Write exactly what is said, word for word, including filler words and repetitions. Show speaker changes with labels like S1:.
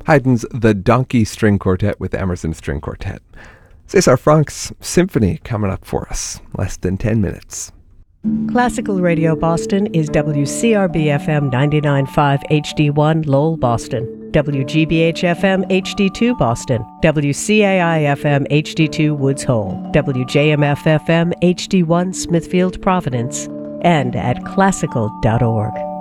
S1: Haydn's The Donkey String Quartet with Emerson String Quartet. César Franck's Symphony coming up for us. Less than ten minutes.
S2: Classical Radio Boston is W C R B F M ninety-nine point five H D one Lowell, Boston, W G B H F M H D two Boston, W C A I F M H D two Woods Hole, W J M F F M H D one Smithfield, Providence, and at classical dot org.